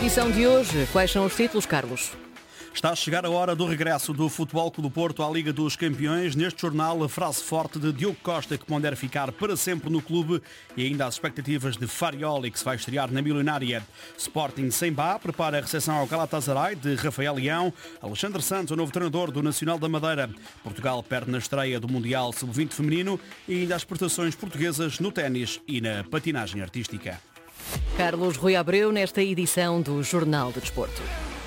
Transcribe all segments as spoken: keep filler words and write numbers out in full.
edição de hoje, quais são os títulos, Carlos? Está a chegar a hora do regresso do Futebol Clube do Porto à Liga dos Campeões. Neste jornal, a frase forte de Diogo Costa, que pondera ficar para sempre no clube, e ainda as expectativas de Farioli, que se vai estrear na Milionária. Sporting sem Bá prepara a recepção ao Galatasaray de Rafael Leão. Alexandre Santos, o novo treinador do Nacional da Madeira. Portugal perde na estreia do Mundial sub vinte feminino e ainda as prestações portuguesas no ténis e na patinagem artística. Carlos Rui Abreu, nesta edição do Jornal de Desporto.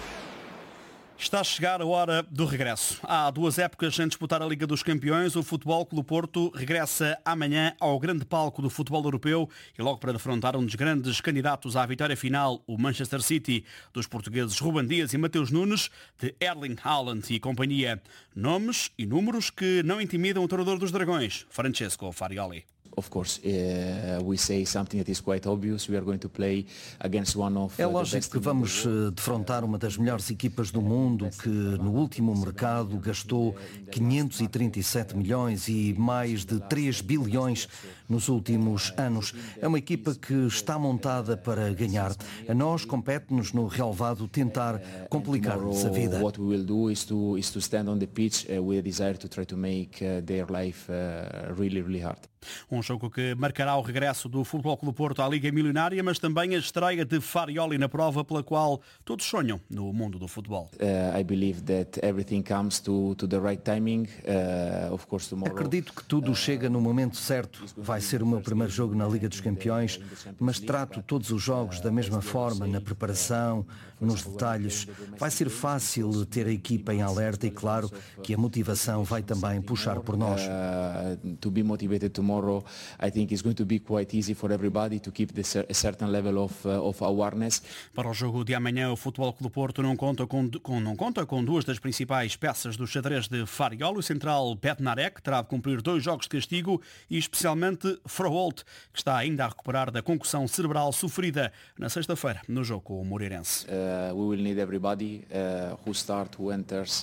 Está a chegar a hora do regresso. Há duas épocas em disputar a Liga dos Campeões. O Futebol Clube do Porto regressa amanhã ao grande palco do futebol europeu e logo para defrontar um dos grandes candidatos à vitória final, o Manchester City, dos portugueses Ruben Dias e Mateus Nunes, de Erling Haaland e companhia. Nomes e números que não intimidam o treinador dos Dragões, Francesco Farioli. Of course, uh, we say something that is quite obvious. We are going to play against one of. É lógico que vamos defrontar uma das melhores equipas do mundo, que no último mercado gastou quinhentos e trinta e sete milhões e mais de três bilhões nos últimos anos. É uma equipa que está montada para ganhar. A nós compete-nos no relevado tentar complicar-nos a vida. What we will do is to is to stand on the pitch uh, with a desire to try to make uh, their life uh, really really hard. Um jogo que marcará o regresso do Futebol Clube do Porto à Liga Milionária, mas também a estreia de Farioli na prova pela qual todos sonham no mundo do futebol. Uh, I believe that everything comes to to the right timing. Uh, of course tomorrow. Acredito que tudo chega no momento certo. Vai ser o meu primeiro jogo na Liga dos Campeões, mas trato todos os jogos da mesma forma, na preparação, nos detalhes. Vai ser fácil ter a equipa em alerta e claro que a motivação vai também puxar por nós. Uh, to be motivated tomorrow, I think it's going to be quite easy for everybody to keep this, a certain level of uh, of awareness. Para o jogo de amanhã, o Futebol Clube do Porto não conta com, com não conta com duas das principais peças do xadrez de Farioli. O central Bednarek terá de cumprir dois jogos de castigo e especialmente Froholt, que está ainda a recuperar da concussão cerebral sofrida na sexta-feira no jogo com o Moreirense. Uh, we will need everybody uh, who start, who enters.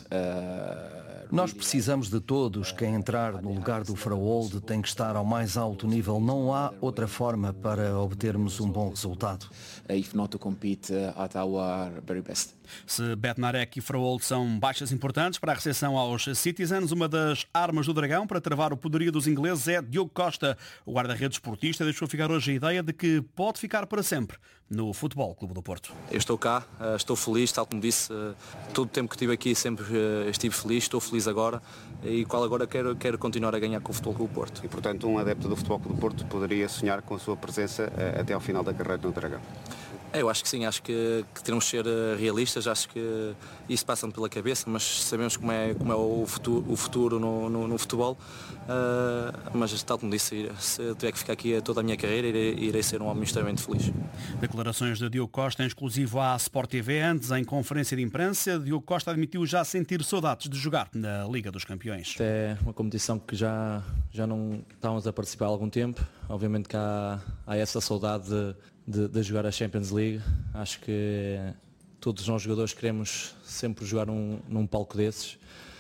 Uh, Nós precisamos de todos. Quem entrar no lugar do Froholt tem que estar ao mais alto nível. Não há outra forma para obtermos um bom resultado. If not to compete at our very best. Se Bednarek e Froholt são baixas importantes para a recepção aos Citizens, uma das armas do Dragão para travar o poderio dos ingleses é Diogo Costa. O guarda-redes portista deixou ficar hoje a ideia de que pode ficar para sempre no Futebol Clube do Porto. Eu estou cá, estou feliz, tal como disse, todo o tempo que estive aqui sempre estive feliz, estou feliz agora e qual agora quero, quero continuar a ganhar com o Futebol Clube do Porto. E portanto um adepto do Futebol Clube do Porto poderia sonhar com a sua presença até ao final da carreira no Dragão? Eu acho que sim, acho que, que teremos de ser realistas, acho que isso passa-me pela cabeça, mas sabemos como é, como é o futuro, o futuro no, no, no futebol, uh, mas tal como disse, se eu tiver que ficar aqui toda a minha carreira, irei, irei ser um homem extremamente feliz. Declarações de Diogo Costa em exclusivo à Sport T V. Antes, em conferência de imprensa, Diogo Costa admitiu já sentir saudades de jogar na Liga dos Campeões. É uma competição que já, já não estávamos a participar há algum tempo, obviamente que há, há essa saudade de De, de jogar a Champions League. Acho que todos nós jogadores queremos sempre jogar um, num palco desses,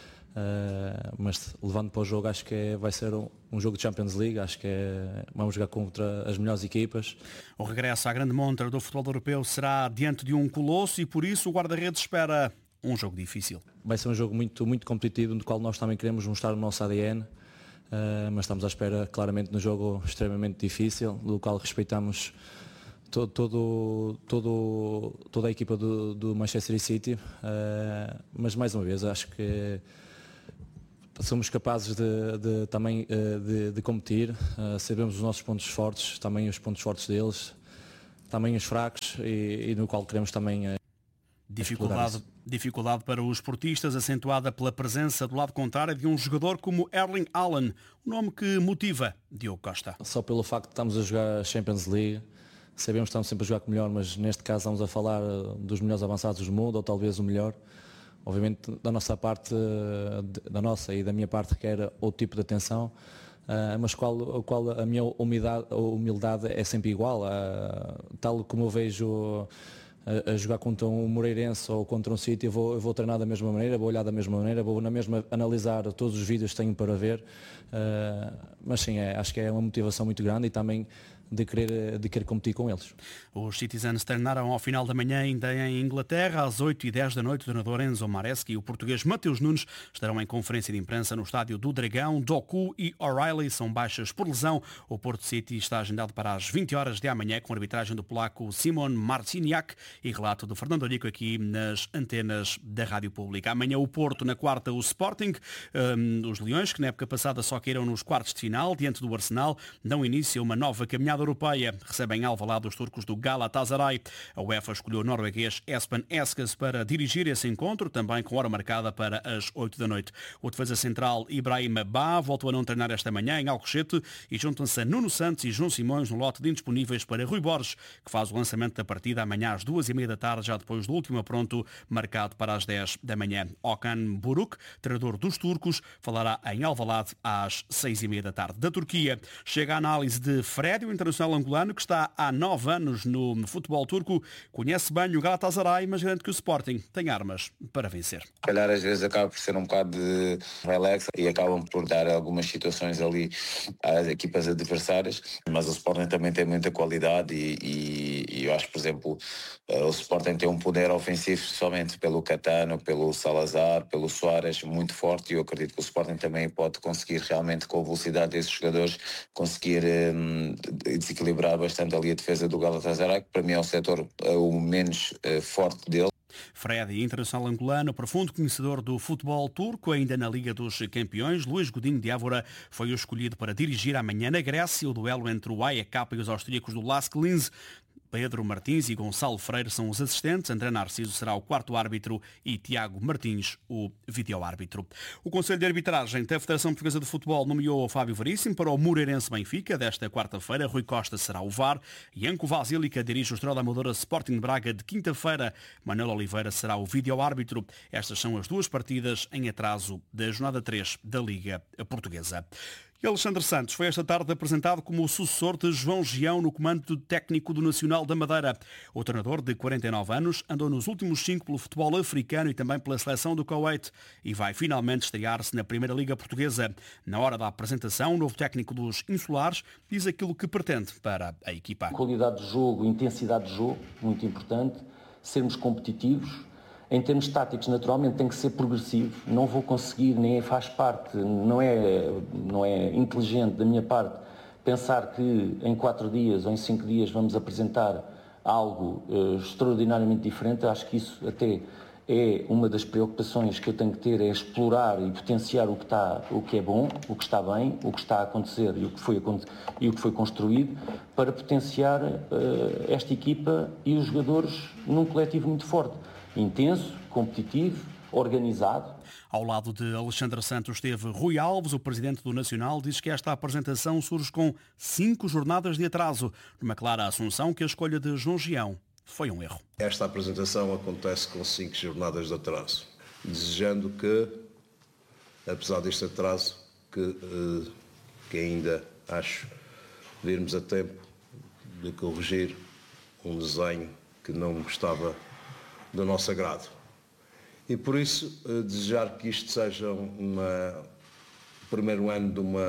uh, mas levando para o jogo acho que é, vai ser um, um jogo de Champions League, acho que é, vamos jogar contra as melhores equipas. O regresso à grande montra do futebol europeu será diante de um colosso e por isso o guarda-redes espera um jogo difícil. Vai ser um jogo muito, muito competitivo, no qual nós também queremos mostrar o nosso A D N, uh, mas estamos à espera claramente de um jogo extremamente difícil, do qual respeitamos Todo, todo, todo, toda a equipa do, do Manchester City, uh, mas mais uma vez acho que somos capazes de, de também uh, de, de competir, uh, sabemos os nossos pontos fortes, também os pontos fortes deles, também os fracos e, e no qual queremos também uh, dificuldade, dificuldade para os portistas, acentuada pela presença do lado contrário de um jogador como Erling Haaland, um nome que motiva Diogo Costa. Só pelo facto de estamos a jogar a Champions League, sabemos que estamos sempre a jogar com o melhor, mas neste caso estamos a falar dos melhores avançados do mundo, ou talvez o melhor. Obviamente da nossa parte, da nossa e da minha parte requer outro tipo de atenção, mas qual, qual a minha humildade, a humildade é sempre igual, tal como eu vejo a, a jogar contra um Moreirense ou contra um City, eu vou, eu vou treinar da mesma maneira, vou olhar da mesma maneira, vou na mesma analisar todos os vídeos que tenho para ver, uh, mas sim, é, acho que é uma motivação muito grande e também de querer, de querer competir com eles. Os Citizens treinaram ao final da manhã ainda em Inglaterra. Às oito e dez da noite, o treinador Enzo Maresca e o português Mateus Nunes estarão em conferência de imprensa no estádio do Dragão. Doku e O'Reilly são baixas por lesão. O Porto City está agendado para as vinte horas de amanhã, com a arbitragem do polaco Simon Marciniak e relato do Fernando Rico aqui nas antenas da Rádio Pública. Amanhã o Porto, na quarta o Sporting. Um, os Leões, que na época passada só caíram nos quartos de final, diante do Arsenal, dão início a uma nova caminhada europeia. Recebem em Alvalade os turcos do Galatasaray. A UEFA escolheu o norueguês Espen Eskes para dirigir esse encontro, também com hora marcada para as oito da noite. O defesa central Ibrahima Ba voltou a não treinar esta manhã em Alcochete e juntam-se a Nuno Santos e João Simões no lote de indisponíveis para Rui Borges, que faz o lançamento da partida amanhã às duas e meia da tarde, já depois do último apronto, marcado para as dez da manhã. Okan Buruk, treinador dos turcos, falará em Alvalade às seis e meia da tarde. Da Turquia chega a análise de Fred, o internacional angolano, que está há nove anos no futebol turco, conhece bem o Galatasaray, mas garante que o Sporting tem armas para vencer. Calhar às vezes acaba por ser um bocado de relax e acabam por dar algumas situações ali às equipas adversárias, mas o Sporting também tem muita qualidade e, e, e eu acho, por exemplo, o Sporting tem um poder ofensivo somente pelo Catano, pelo Salazar, pelo Soares, muito forte, e eu acredito que o Sporting também pode conseguir realmente, com a velocidade desses jogadores, conseguir um, desequilibrar bastante ali a defesa do Galatasaray, que para mim é o setor uh, o menos uh, forte dele. Fred, internacional angolano, profundo conhecedor do futebol turco, ainda na Liga dos Campeões. Luís Godinho de Évora foi o escolhido para dirigir amanhã na Grécia o duelo entre o A E K e os austríacos do Lask Linz. Pedro Martins e Gonçalo Freire são os assistentes, André Narciso será o quarto árbitro e Tiago Martins o vídeo-árbitro. O Conselho de Arbitragem da Federação Portuguesa de Futebol nomeou o Fábio Veríssimo para o Moreirense Benfica desta quarta-feira. Rui Costa será o V A R. Ianco Vasílica dirige o Estrela Amadora Sporting Braga de quinta-feira. Manuel Oliveira será o vídeo-árbitro. Estas são as duas partidas em atraso da jornada três da Liga Portuguesa. E Alexandre Santos foi esta tarde apresentado como o sucessor de João Gião no comando técnico do Nacional da Madeira. O treinador, de quarenta e nove anos, andou nos últimos cinco pelo futebol africano e também pela seleção do Kuwait e vai finalmente estrear-se na Primeira Liga Portuguesa. Na hora da apresentação, o novo técnico dos Insulares diz aquilo que pretende para a equipa. Qualidade de jogo, intensidade de jogo, muito importante, sermos competitivos. Em termos táticos, naturalmente, tem que ser progressivo. Não vou conseguir, nem faz parte, não é, não é inteligente da minha parte, pensar que em quatro dias ou em cinco dias vamos apresentar algo uh, extraordinariamente diferente. Acho que isso até é uma das preocupações que eu tenho que ter, é explorar e potenciar o que, está, o que é bom, o que está bem, o que está a acontecer e o que foi, e o que foi construído, para potenciar uh, esta equipa e os jogadores num coletivo muito forte. Intenso, competitivo, organizado. Ao lado de Alexandre Santos esteve Rui Alves, o presidente do Nacional, diz que esta apresentação surge com cinco jornadas de atraso, numa clara assunção que a escolha de João Gião foi um erro. Esta apresentação acontece com cinco jornadas de atraso, desejando que, apesar deste atraso, que, que ainda acho virmos a tempo de corrigir um desenho que não estava do nosso agrado. E por isso, uh, desejar que isto seja uma, o primeiro ano de uma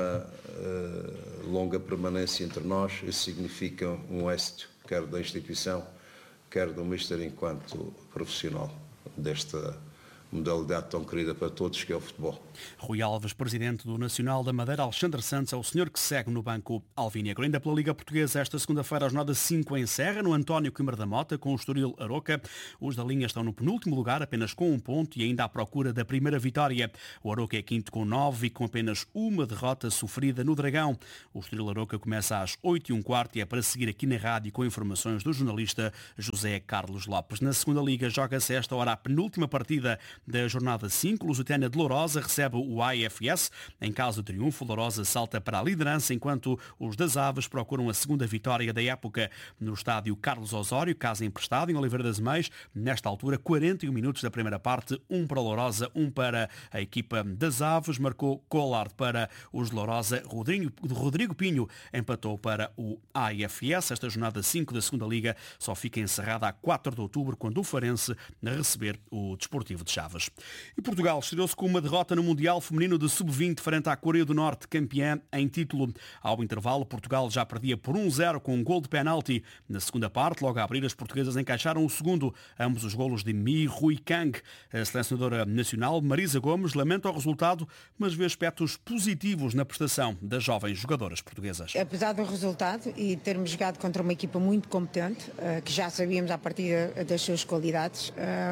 uh, longa permanência entre nós. Isso significa um êxito, quer da instituição, quer do Mister enquanto profissional desta modalidade tão querida para todos, que é o futebol. Rui Alves, presidente do Nacional da Madeira. Alexandre Santos é o senhor que segue no banco alvinegro. Ainda pela Liga Portuguesa, esta segunda-feira a jornada cinco em Serra, no António Coimbra da Mota, com o Estoril Aroca. Os da linha estão no penúltimo lugar, apenas com um ponto e ainda à procura da primeira vitória. O Aroca é quinto com nove e com apenas uma derrota sofrida no Dragão. O Estoril Aroca começa às oito e um quarto e é para seguir aqui na rádio com informações do jornalista José Carlos Lopes. Na segunda Liga joga-se esta hora a penúltima partida da jornada cinco. Lusitânia de Lourosa recebe o A F S. Em caso de triunfo, Lourosa salta para a liderança, enquanto os das Aves procuram a segunda vitória da época no estádio Carlos Osório, casa emprestado em Oliveira das Meias. Nesta altura, quarenta e um minutos da primeira parte, um para a Lourosa, um para a equipa das Aves. Marcou Collard para os de Lourosa. Rodrigo, Rodrigo Pinho empatou para o A F S. Esta jornada cinco da segunda Liga só fica encerrada a quatro de outubro, quando o Farense a receber o Desportivo de Chaves. oitavas. E Portugal estreou-se com uma derrota no Mundial Feminino de sub vinte frente à Coreia do Norte, campeã em título. Ao intervalo, Portugal já perdia por um zero com um gol de penalti. Na segunda parte, logo a abrir, as portuguesas encaixaram o segundo, ambos os golos de Mi Rui Kang. A selecionadora nacional, Marisa Gomes, lamenta o resultado, mas vê aspectos positivos na prestação das jovens jogadoras portuguesas. Apesar do resultado e termos jogado contra uma equipa muito competente, que já sabíamos à partida das suas qualidades,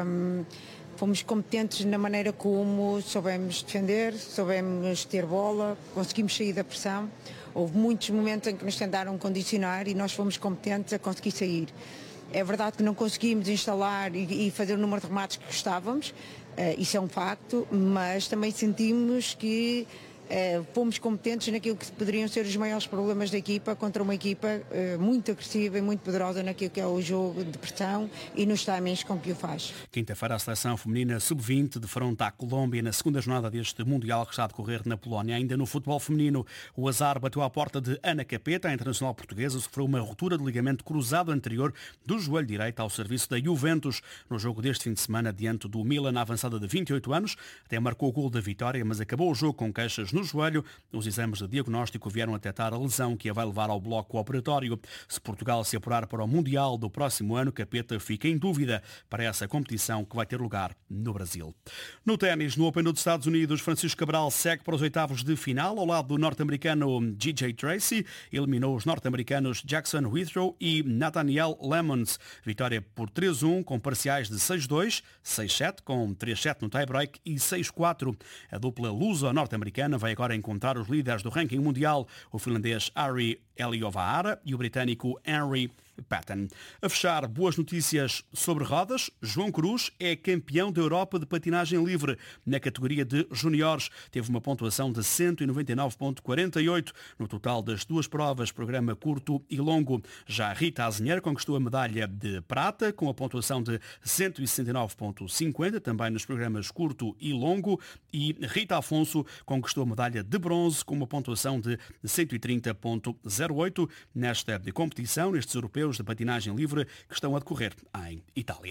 fomos competentes na maneira como soubemos defender, soubemos ter bola, conseguimos sair da pressão. Houve muitos momentos em que nos tentaram condicionar e nós fomos competentes a conseguir sair. É verdade que não conseguimos instalar e fazer o número de remates que gostávamos, isso é um facto, mas também sentimos que Uh, fomos competentes naquilo que poderiam ser os maiores problemas da equipa contra uma equipa uh, muito agressiva e muito poderosa naquilo que é o jogo de pressão e nos timings com que o faz. Quinta-feira a seleção feminina sub vinte defronta a Colômbia na segunda jornada deste Mundial que está a decorrer na Polónia. Ainda no futebol feminino, o azar bateu à porta de Ana Capeta, a internacional portuguesa, sofreu uma ruptura de ligamento cruzado anterior do joelho direito ao serviço da Juventus no jogo deste fim de semana diante do Milan, avançada de vinte e oito anos, até marcou o gol da vitória, mas acabou o jogo com queixas no joelho. Os exames de diagnóstico vieram a detectar a lesão que a vai levar ao bloco operatório. Se Portugal se apurar para o Mundial do próximo ano, Capeta fica em dúvida para essa competição que vai ter lugar no Brasil. No ténis, no Open dos Estados Unidos, Francisco Cabral segue para os oitavos de final ao lado do norte-americano G J Tracy. Eliminou os norte-americanos Jackson Withrow e Nathaniel Lemons. Vitória por três a um com parciais de seis a dois, seis a sete com três a sete no tie-break e seis a quatro. A dupla luso-norte-americana vai agora encontrar os líderes do ranking mundial, o finlandês Ari Eliovaara e o britânico Henry Patton. A fechar, boas notícias sobre rodas. João Cruz é campeão da Europa de patinagem livre. Na categoria de juniores, teve uma pontuação de cento e noventa e nove vírgula quarenta e oito no total das duas provas, programa curto e longo. Já Rita Azenheiro conquistou a medalha de prata com a pontuação de cento e sessenta e nove vírgula cinquenta, também nos programas curto e longo, e Rita Afonso conquistou a medalha de bronze com uma pontuação de cento e trinta vírgula zero oito nesta competição, nestes europeus de patinagem livre que estão a decorrer em Itália.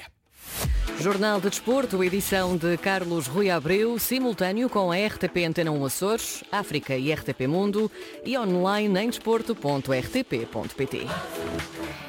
Jornal de Desporto, edição de Carlos Rui Abreu, simultâneo com a R T P Antena um Açores, África e R T P Mundo e online em desporto ponto r t p ponto p t.